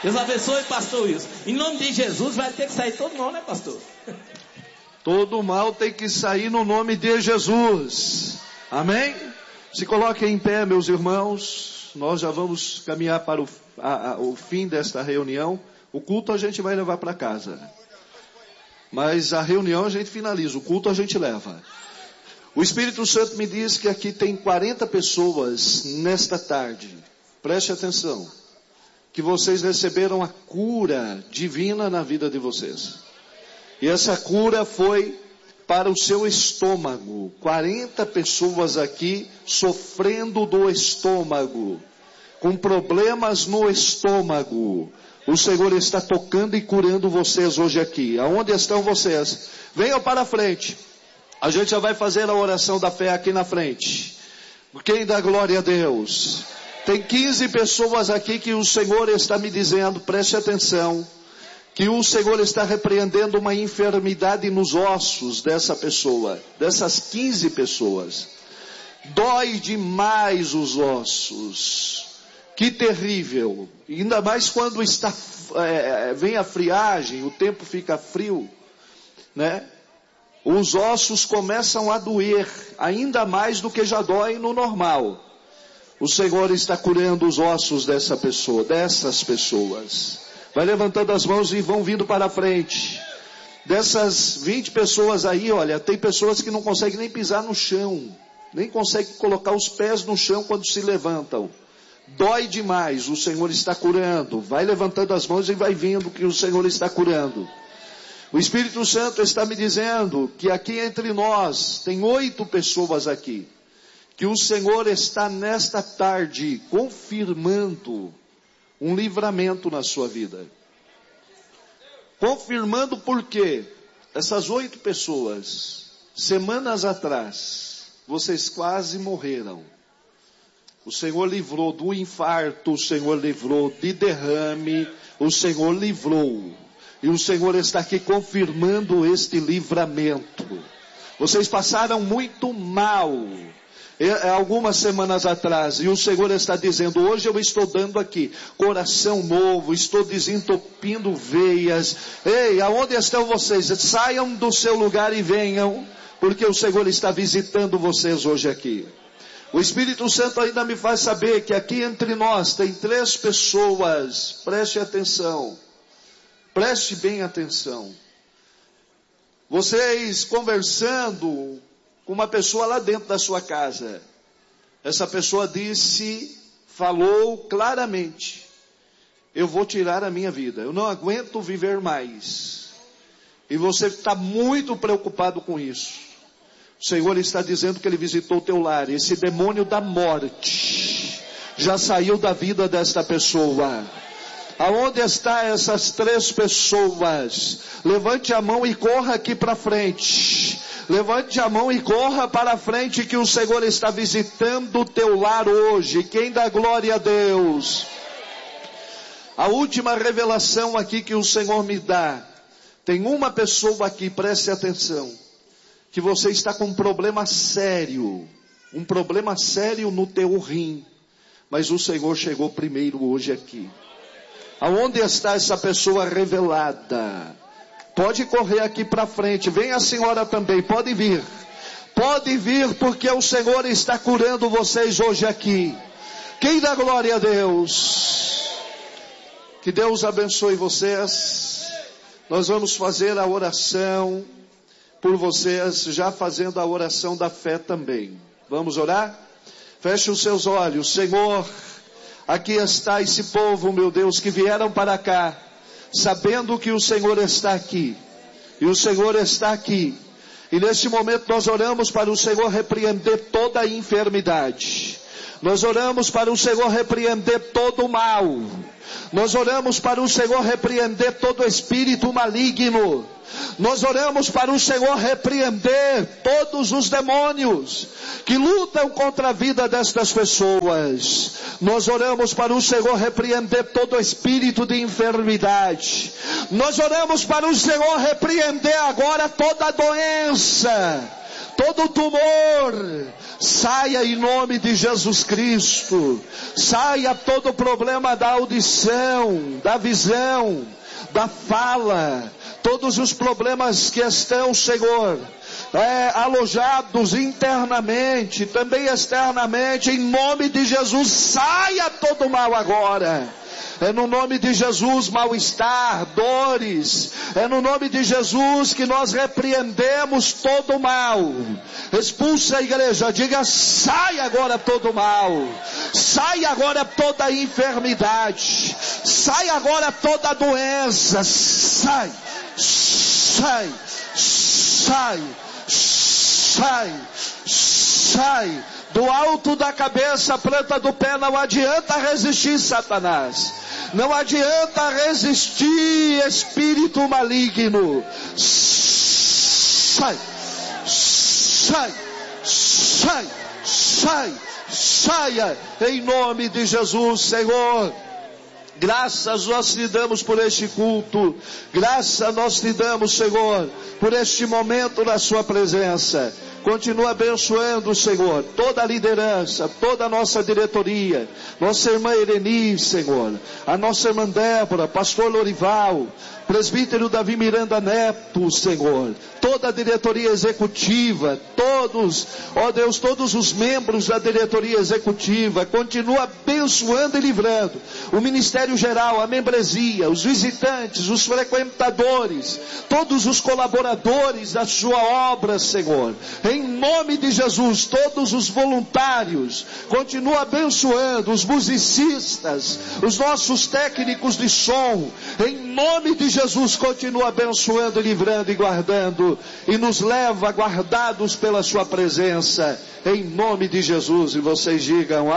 Deus abençoe, pastor Wilson. Em nome de Jesus vai ter que sair todo mal, né, pastor? Todo mal tem que sair no nome de Jesus. Amém? Se coloquem em pé, meus irmãos. Nós já vamos caminhar para o fim desta reunião. O culto a gente vai levar para casa. Mas a reunião a gente finaliza. O culto a gente leva. O Espírito Santo me diz que aqui tem 40 pessoas nesta tarde. Preste atenção. Que vocês receberam a cura divina na vida de vocês. E essa cura foi para o seu estômago. 40 pessoas aqui sofrendo do estômago, com problemas no estômago. O Senhor está tocando e curando vocês hoje aqui. Aonde estão vocês? Venham para a frente. A gente já vai fazer a oração da fé aqui na frente. Quem dá glória a Deus? Tem 15 pessoas aqui que o Senhor está me dizendo, preste atenção, que o Senhor está repreendendo uma enfermidade nos ossos dessa pessoa, dessas 15 pessoas. Dói demais os ossos. Que terrível. Ainda mais quando vem a friagem, o tempo fica frio, né? Os ossos começam a doer, ainda mais do que já dói no normal. O Senhor está curando os ossos dessas pessoas. Vai levantando as mãos e vão vindo para a frente. Dessas 20 pessoas aí, olha, tem pessoas que não conseguem nem pisar no chão. Nem conseguem colocar os pés no chão quando se levantam. Dói demais, o Senhor está curando. Vai levantando as mãos e vai vindo que o Senhor está curando. O Espírito Santo está me dizendo que aqui entre nós, tem 8 pessoas aqui. Que o Senhor está nesta tarde confirmando um livramento na sua vida. Confirmando por quê? Essas 8 pessoas, semanas atrás, vocês quase morreram. O Senhor livrou do infarto, o Senhor livrou de derrame, o Senhor livrou. E o Senhor está aqui confirmando este livramento. Vocês passaram muito mal algumas semanas atrás, e o Senhor está dizendo, hoje eu estou dando aqui coração novo, estou desentupindo veias. Ei, aonde estão vocês? Saiam do seu lugar e venham, porque o Senhor está visitando vocês hoje aqui. O Espírito Santo ainda me faz saber que aqui entre nós tem 3 pessoas, preste atenção, preste bem atenção. Vocês conversando com uma pessoa lá dentro da sua casa. Essa pessoa falou claramente, eu vou tirar a minha vida, eu não aguento viver mais. E você está muito preocupado com isso. O Senhor está dizendo que Ele visitou o teu lar. Esse demônio da morte já saiu da vida desta pessoa. Aonde estão essas 3 pessoas? Levante a mão e corra aqui para frente. Levante a mão e corra para frente, que o Senhor está visitando o teu lar hoje. Quem dá glória a Deus? A última revelação aqui que o Senhor me dá. Tem uma pessoa aqui, preste atenção, que você está com um problema sério no teu rim. Mas o Senhor chegou primeiro hoje aqui. Aonde está essa pessoa revelada? Pode correr aqui para frente. Vem a senhora também, pode vir. Pode vir, porque o Senhor está curando vocês hoje aqui. Quem dá glória a Deus? Que Deus abençoe vocês. Nós vamos fazer a oração por vocês, já fazendo a oração da fé também. Vamos orar? Feche os seus olhos. Senhor, aqui está esse povo, meu Deus, que vieram para cá, sabendo que o Senhor está aqui, e o Senhor está aqui, e neste momento nós oramos para o Senhor repreender toda a enfermidade, nós oramos para o Senhor repreender todo o mal, nós oramos para o Senhor repreender todo espírito maligno, nós oramos para o Senhor repreender todos os demônios que lutam contra a vida destas pessoas. Nós oramos para o Senhor repreender todo espírito de enfermidade. Nós oramos para o Senhor repreender agora toda doença, todo tumor, saia em nome de Jesus Cristo. Saia todo problema da audição, da visão, da fala, todos os problemas que estão, Senhor, alojados internamente, também externamente, em nome de Jesus, saia todo mal agora. É no nome de Jesus, mal-estar, dores. É no nome de Jesus que nós repreendemos todo o mal. Expulsa a igreja, diga: sai agora todo o mal. Sai agora toda a enfermidade. Sai agora toda a doença. Sai, sai, sai, sai, sai. Do alto da cabeça, a planta do pé, não adianta resistir, Satanás. Não adianta resistir, espírito maligno. Sai, sai, sai, sai, saia, em nome de Jesus, Senhor. Graças nós te damos por este culto. Graças nós te damos, Senhor, por este momento na sua presença. Continua abençoando, Senhor, toda a liderança, toda a nossa diretoria, nossa irmã Ereni, Senhor, a nossa irmã Débora, pastor Lorival, presbítero Davi Miranda Neto, Senhor, toda a diretoria executiva, todos, ó Deus, todos os membros da diretoria executiva, continua abençoando e livrando o ministério geral, a membresia, os visitantes, os frequentadores, todos os colaboradores da sua obra, Senhor, em nome de Jesus, todos os voluntários, continua abençoando os musicistas, os nossos técnicos de som, em nome de Jesus, continua abençoando, livrando e guardando, e nos leva guardados pela sua presença, em nome de Jesus. E vocês digam: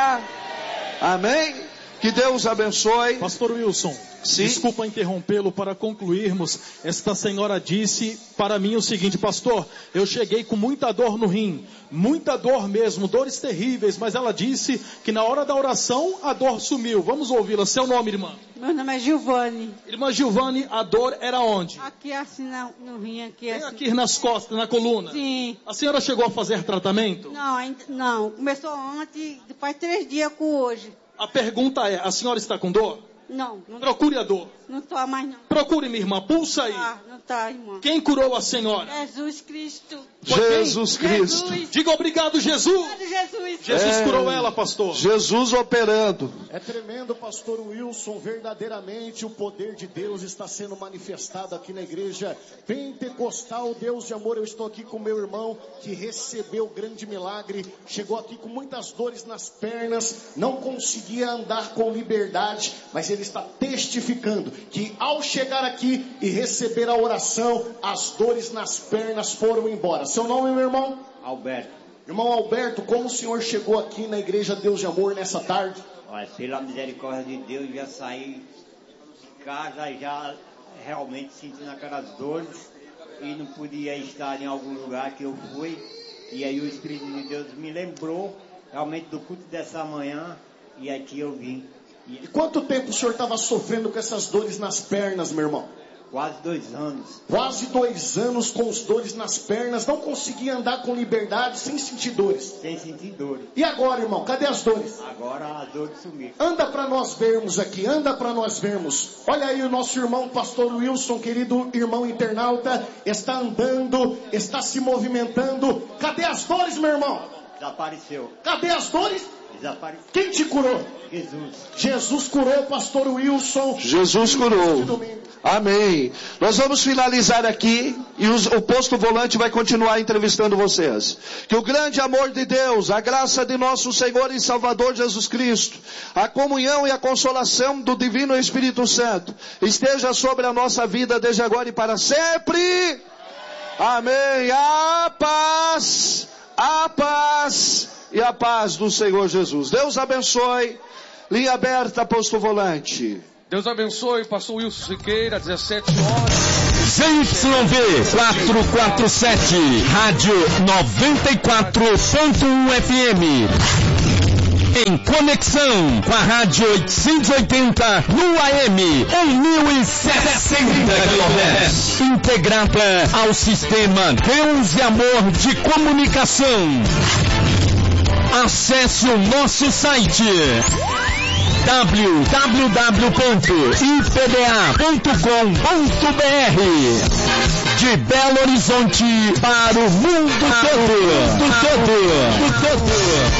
amém. Que Deus abençoe. Pastor Wilson, sim? Desculpa interrompê-lo, para concluirmos. Esta senhora disse para mim o seguinte: pastor, eu cheguei com muita dor no rim, muita dor mesmo, dores terríveis, mas ela disse que na hora da oração a dor sumiu. Vamos ouvi-la. Seu nome, irmã? Meu nome é Gilvane. Irmã Gilvane, a dor era onde? Aqui assim no rim, aqui Bem assim. aqui nas costas, na coluna? Sim. A senhora chegou a fazer tratamento? Não, ainda não. Começou ontem, faz 3 dias com hoje. A pergunta é: a senhora está com dor? Não Procure a dor. Não tô mais não. Procure, minha irmã, pulsa aí. Não tá, irmã. Quem curou a senhora? Jesus Cristo. Jesus Cristo. Jesus. Diga obrigado, Jesus. Obrigado, Jesus. Jesus curou ela, pastor. Jesus operando. É tremendo, pastor Wilson, verdadeiramente o poder de Deus está sendo manifestado aqui na igreja pentecostal, Deus de amor. Eu estou aqui com meu irmão que recebeu o grande milagre, chegou aqui com muitas dores nas pernas, não conseguia andar com liberdade, mas ele está testificando que ao chegar aqui e receber a oração, as dores nas pernas foram embora. Seu nome, meu irmão? Alberto. Irmão Alberto, como o senhor chegou aqui na igreja Deus de Amor nessa tarde? Olha, pela misericórdia de Deus, já saí de casa já realmente sentindo aquelas dores e não podia estar em algum lugar que eu fui. E aí o Espírito de Deus me lembrou realmente do culto dessa manhã e aqui eu vim. E quanto tempo o senhor estava sofrendo com essas dores nas pernas, meu irmão? Quase 2 anos. Quase 2 anos com as dores nas pernas, não conseguia andar com liberdade, sem sentir dores. Sem sentir dores. E agora, irmão, cadê as dores? Agora as dores sumiram. Anda para nós vermos aqui, anda para nós vermos. Olha aí o nosso irmão pastor Wilson, querido irmão internauta, está andando, está se movimentando. Cadê as dores, meu irmão? Desapareceu. Cadê as dores? Desapareceu. Quem te curou? Jesus. Jesus curou o pastor Wilson. Jesus curou. Amém. Nós vamos finalizar aqui e o posto volante vai continuar entrevistando vocês. Que o grande amor de Deus, a graça de nosso Senhor e Salvador Jesus Cristo, a comunhão e a consolação do Divino Espírito Santo esteja sobre a nossa vida desde agora e para sempre. Amém. A paz e a paz do Senhor Jesus. Deus abençoe. Linha aberta, posto volante. Deus abençoe, pastor Wilson Siqueira, 17 horas. ZYV 447, Rádio 94.1 FM. em conexão com a Rádio 880 no AM 1060 kHz, integrada ao sistema Deus e Amor de Comunicação. Acesse o nosso site www.ipda.com.br. De Belo Horizonte para o mundo todo.